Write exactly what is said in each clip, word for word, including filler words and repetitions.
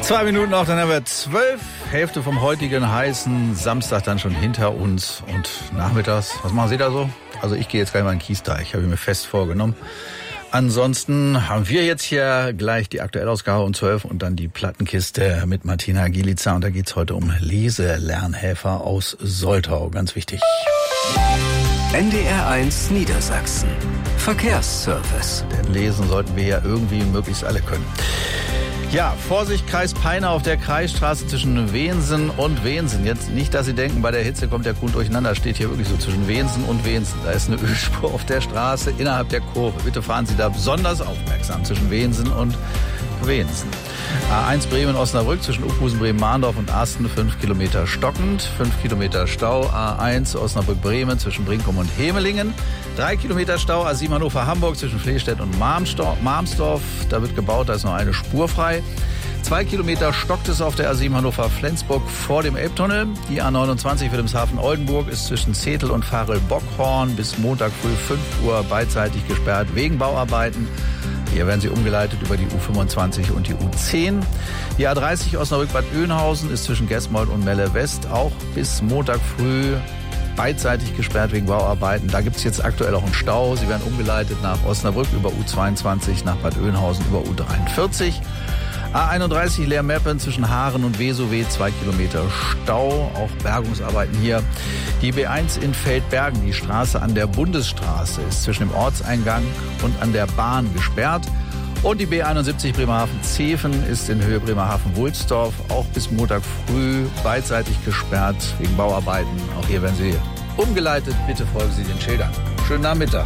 Zwei Minuten noch, dann haben wir zwölf. Hälfte vom heutigen heißen Samstag dann schon hinter uns. Und nachmittags, was machen Sie da so? Also ich gehe jetzt gleich mal in den Kiesteich, habe ich mir fest vorgenommen. Ansonsten haben wir jetzt hier gleich die Aktuellausgabe um zwölf und dann die Plattenkiste mit Martina Gielica. Und da geht's heute um Leselernhelfer aus Soltau. Ganz wichtig. N D R eins Niedersachsen. Verkehrsservice. Denn lesen sollten wir ja irgendwie möglichst alle können. Ja, Vorsicht, Kreis Peine auf der Kreisstraße zwischen Wensen und Wensen. Jetzt nicht, dass Sie denken, bei der Hitze kommt der Kuhn durcheinander. Steht hier wirklich so zwischen Wensen und Wensen. Da ist eine Ölspur auf der Straße innerhalb der Kurve. Bitte fahren Sie da besonders aufmerksam zwischen Wensen und Wensen. A eins Bremen-Osnabrück zwischen Uphusen, Bremen-Mahndorf und Asten, fünf Kilometer stockend, fünf Kilometer Stau. A eins Osnabrück-Bremen zwischen Brinkum und Hemelingen, drei Kilometer Stau. A sieben Hannover-Hamburg zwischen Flehstedt und Marmsdorf, da wird gebaut, da ist noch eine Spur frei. Zwei Kilometer stockt es auf der A sieben Hannover-Flensburg vor dem Elbtunnel. Die A neunundzwanzig Wilhelmshaven-Oldenburg ist zwischen Zetel und Varel-Bockhorn bis Montag früh fünf Uhr beidseitig gesperrt wegen Bauarbeiten. Hier werden sie umgeleitet über die U fünfundzwanzig und die U zehn. Die A dreißig Osnabrück-Bad Oeynhausen ist zwischen Gesmold und Melle West auch bis Montag früh beidseitig gesperrt wegen Bauarbeiten. Da gibt es jetzt aktuell auch einen Stau. Sie werden umgeleitet nach Osnabrück über U zweiundzwanzig, nach Bad Oeynhausen über U dreiundvierzig. A einunddreißig Leermeppen zwischen Haaren und Wesowe, zwei Kilometer Stau, auch Bergungsarbeiten hier. Die B eins in Feldbergen, die Straße an der Bundesstraße, ist zwischen dem Ortseingang und an der Bahn gesperrt. Und die B einundsiebzig Bremerhaven-Zeven ist in Höhe Bremerhaven-Wulsdorf auch bis Montag früh beidseitig gesperrt wegen Bauarbeiten. Auch hier werden Sie umgeleitet. Bitte folgen Sie den Schildern. Schönen Nachmittag.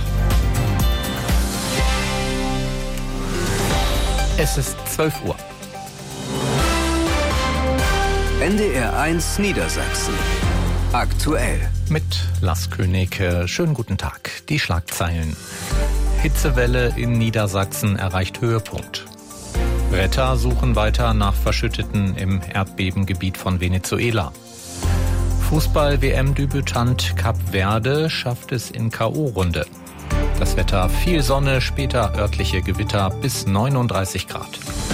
Es ist zwölf Uhr. N D R eins Niedersachsen. Aktuell. Mit Lars König. Schönen guten Tag. Die Schlagzeilen. Hitzewelle in Niedersachsen erreicht Höhepunkt. Retter suchen weiter nach Verschütteten im Erdbebengebiet von Venezuela. Fußball-W M-Debütant Kap Verde schafft es in K O-Runde. Das Wetter, viel Sonne, später örtliche Gewitter bis neununddreißig Grad.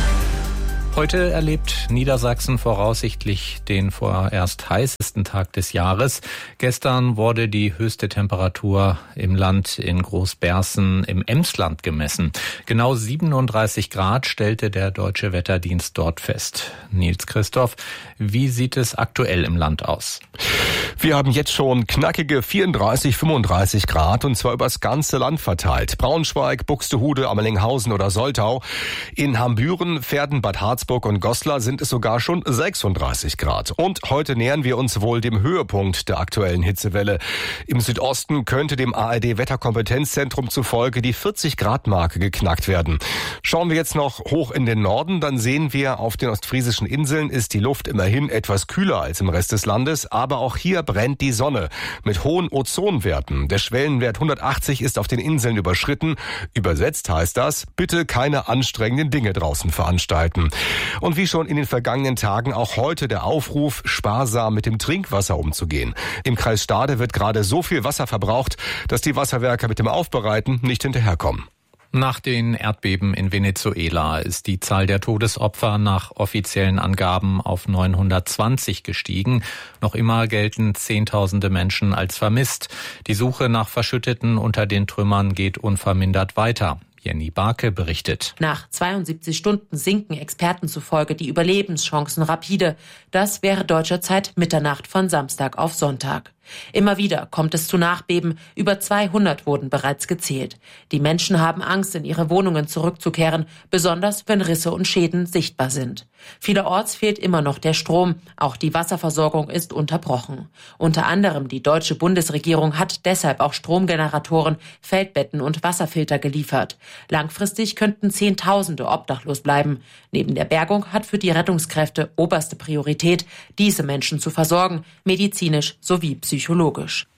Heute erlebt Niedersachsen voraussichtlich den vorerst heißesten Tag des Jahres. Gestern wurde die höchste Temperatur im Land in Großberßen im Emsland gemessen. Genau siebenunddreißig Grad stellte der Deutsche Wetterdienst dort fest. Nils Christoph, wie sieht es aktuell im Land aus? Wir haben jetzt schon knackige vierunddreißig, fünfunddreißig Grad und zwar übers ganze Land verteilt. Braunschweig, Buxtehude, Ammerlinghausen oder Soltau. In Hambüren, Verden, Bad Harzburg und Goslar sind es sogar schon sechsunddreißig Grad. Und heute nähern wir uns wohl dem Höhepunkt der aktuellen Hitzewelle. Im Südosten könnte dem A R D-Wetterkompetenzzentrum zufolge die vierzig Grad Marke geknackt werden. Schauen wir jetzt noch hoch in den Norden, dann sehen wir, auf den ostfriesischen Inseln ist die Luft immerhin etwas kühler als im Rest des Landes, aber auch hier brennt die Sonne mit hohen Ozonwerten. Der Schwellenwert hundertachtzig ist auf den Inseln überschritten. Übersetzt heißt das, bitte keine anstrengenden Dinge draußen veranstalten. Und wie schon in den vergangenen Tagen auch heute der Aufruf, sparsam mit dem Trinkwasser umzugehen. Im Kreis Stade wird gerade so viel Wasser verbraucht, dass die Wasserwerke mit dem Aufbereiten nicht hinterherkommen. Nach den Erdbeben in Venezuela ist die Zahl der Todesopfer nach offiziellen Angaben auf neunhundertzwanzig gestiegen. Noch immer gelten Zehntausende Menschen als vermisst. Die Suche nach Verschütteten unter den Trümmern geht unvermindert weiter. Jenny Barke berichtet. Nach zweiundsiebzig Stunden sinken Experten zufolge die Überlebenschancen rapide. Das wäre deutscher Zeit Mitternacht von Samstag auf Sonntag. Immer wieder kommt es zu Nachbeben. Über zweihundert wurden bereits gezählt. Die Menschen haben Angst, in ihre Wohnungen zurückzukehren, besonders wenn Risse und Schäden sichtbar sind. Vielerorts fehlt immer noch der Strom. Auch die Wasserversorgung ist unterbrochen. Unter anderem die deutsche Bundesregierung hat deshalb auch Stromgeneratoren, Feldbetten und Wasserfilter geliefert. Langfristig könnten Zehntausende obdachlos bleiben. Neben der Bergung hat für die Rettungskräfte oberste Priorität, diese Menschen zu versorgen, medizinisch sowie psychologisch.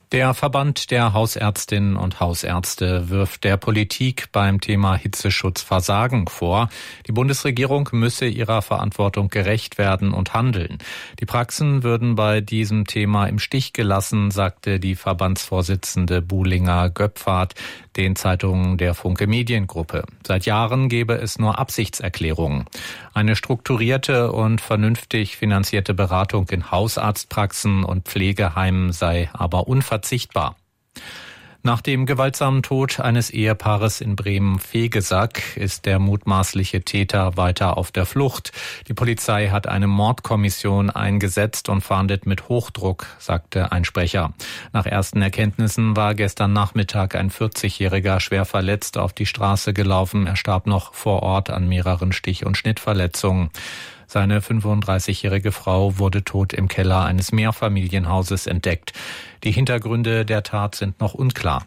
Der Verband der Hausärztinnen und Hausärzte wirft der Politik beim Thema Hitzeschutz Versagen vor. Die Bundesregierung müsse ihrer Verantwortung gerecht werden und handeln. Die Praxen würden bei diesem Thema im Stich gelassen, sagte die Verbandsvorsitzende Buhlinger Göpfert den Zeitungen der Funke Mediengruppe. Seit Jahren gebe es nur Absichtserklärungen. Eine strukturierte und vernünftig finanzierte Beratung in Hausarztpraxen und Pflegeheimen sei aber unverzichtbar. Nach dem gewaltsamen Tod eines Ehepaares in Bremen-Vegesack ist der mutmaßliche Täter weiter auf der Flucht. Die Polizei hat eine Mordkommission eingesetzt und fahndet mit Hochdruck, sagte ein Sprecher. Nach ersten Erkenntnissen war gestern Nachmittag ein vierzigjähriger schwer verletzt auf die Straße gelaufen. Er starb noch vor Ort an mehreren Stich- und Schnittverletzungen. Seine fünfunddreißigjährige Frau wurde tot im Keller eines Mehrfamilienhauses entdeckt. Die Hintergründe der Tat sind noch unklar.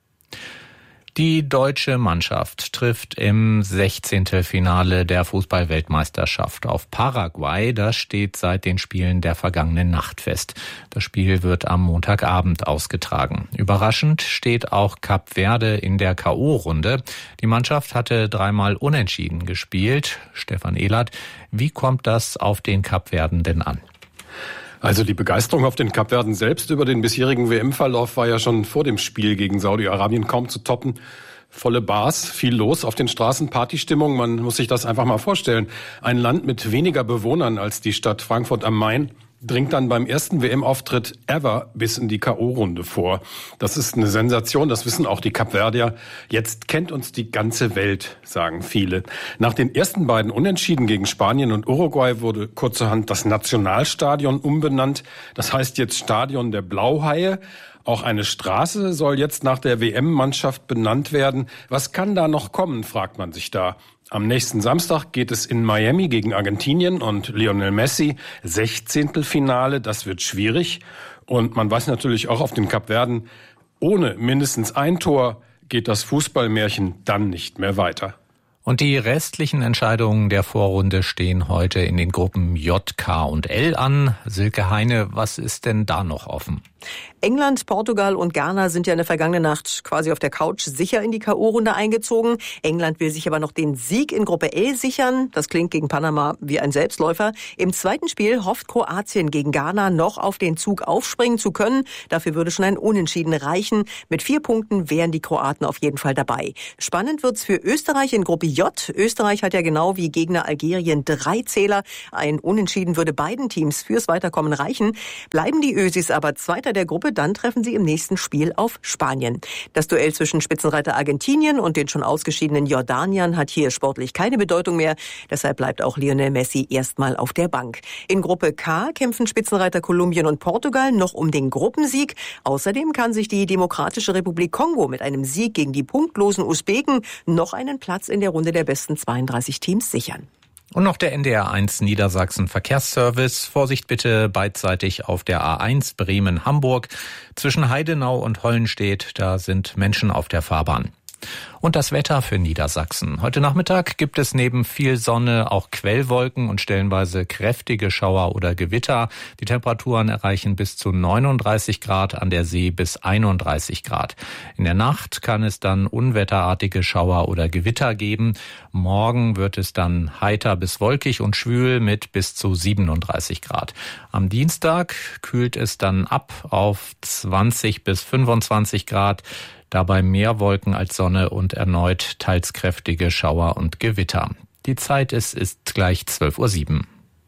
Die deutsche Mannschaft trifft im Sechzehntelfinale der Fußball-Weltmeisterschaft auf Paraguay. Das steht seit den Spielen der vergangenen Nacht fest. Das Spiel wird am Montagabend ausgetragen. Überraschend steht auch Kap Verde in der K O-Runde. Die Mannschaft hatte dreimal unentschieden gespielt. Stefan Ehlert, wie kommt das auf den Kapverden denn an? Also die Begeisterung auf den Kapverden selbst über den bisherigen W M-Verlauf war ja schon vor dem Spiel gegen Saudi-Arabien kaum zu toppen. Volle Bars, viel los auf den Straßen, Partystimmung, man muss sich das einfach mal vorstellen. Ein Land mit weniger Bewohnern als die Stadt Frankfurt am Main dringt dann beim ersten W M-Auftritt ever bis in die K O-Runde vor. Das ist eine Sensation, das wissen auch die Kapverdier. Jetzt kennt uns die ganze Welt, sagen viele. Nach den ersten beiden Unentschieden gegen Spanien und Uruguay wurde kurzerhand das Nationalstadion umbenannt. Das heißt jetzt Stadion der Blauhaie. Auch eine Straße soll jetzt nach der W M-Mannschaft benannt werden. Was kann da noch kommen, fragt man sich da. Am nächsten Samstag geht es in Miami gegen Argentinien und Lionel Messi. Sechzehntelfinale, das wird schwierig. Und man weiß natürlich auch auf den Kapverden, ohne mindestens ein Tor geht das Fußballmärchen dann nicht mehr weiter. Und die restlichen Entscheidungen der Vorrunde stehen heute in den Gruppen J, K und L an. Silke Heine, was ist denn da noch offen? England, Portugal und Ghana sind ja in der vergangenen Nacht quasi auf der Couch sicher in die K O-Runde eingezogen. England will sich aber noch den Sieg in Gruppe L sichern. Das klingt gegen Panama wie ein Selbstläufer. Im zweiten Spiel hofft Kroatien gegen Ghana noch auf den Zug aufspringen zu können. Dafür würde schon ein Unentschieden reichen. Mit vier Punkten wären die Kroaten auf jeden Fall dabei. Spannend wird's für Österreich in Gruppe J. Österreich hat ja genau wie Gegner Algerien drei Zähler. Ein Unentschieden würde beiden Teams fürs Weiterkommen reichen. Bleiben die Ösis aber Zweiter der Gruppe, dann treffen sie im nächsten Spiel auf Spanien. Das Duell zwischen Spitzenreiter Argentinien und den schon ausgeschiedenen Jordaniern hat hier sportlich keine Bedeutung mehr. Deshalb bleibt auch Lionel Messi erstmal auf der Bank. In Gruppe K kämpfen Spitzenreiter Kolumbien und Portugal noch um den Gruppensieg. Außerdem kann sich die Demokratische Republik Kongo mit einem Sieg gegen die punktlosen Usbeken noch einen Platz in der Runde der besten zweiunddreißig Teams sichern. Und noch der N D R eins Niedersachsen Verkehrsservice. Vorsicht bitte beidseitig auf der A eins Bremen-Hamburg. Zwischen Heidenau und Hollenstedt, da sind Menschen auf der Fahrbahn. Und das Wetter für Niedersachsen. Heute Nachmittag gibt es neben viel Sonne auch Quellwolken und stellenweise kräftige Schauer oder Gewitter. Die Temperaturen erreichen bis zu neununddreißig Grad, an der See bis einunddreißig Grad. In der Nacht kann es dann unwetterartige Schauer oder Gewitter geben. Morgen wird es dann heiter bis wolkig und schwül mit bis zu siebenunddreißig Grad. Am Dienstag kühlt es dann ab auf zwanzig bis fünfundzwanzig Grad. Dabei mehr Wolken als Sonne und erneut teils kräftige Schauer und Gewitter. Die Zeit ist, ist gleich zwölf Uhr sieben.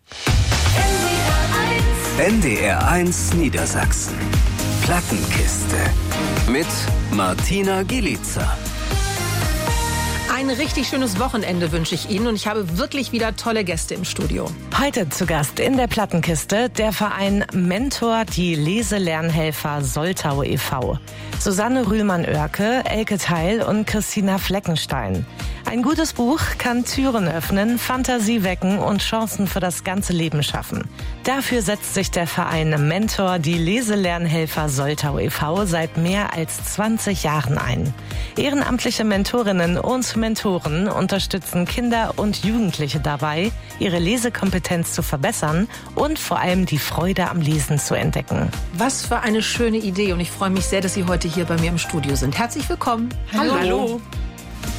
N D R eins Niedersachsen. Plattenkiste. Mit Martina Gilitzer. Ein richtig schönes Wochenende wünsche ich Ihnen und ich habe wirklich wieder tolle Gäste im Studio. Heute zu Gast in der Plattenkiste der Verein Mentor, die Leselernhelfer Soltau e V. Susanne Rühlmann-Oerke, Elke Theil und Christina Fleckenstein. Ein gutes Buch kann Türen öffnen, Fantasie wecken und Chancen für das ganze Leben schaffen. Dafür setzt sich der Verein Mentor, die Leselernhelfer Soltau e V seit mehr als zwanzig Jahren ein. Ehrenamtliche Mentorinnen und Mentoren unterstützen Kinder und Jugendliche dabei, ihre Lesekompetenz zu verbessern und vor allem die Freude am Lesen zu entdecken. Was für eine schöne Idee und ich freue mich sehr, dass Sie heute hier bei mir im Studio sind. Herzlich willkommen. Hallo. Hallo.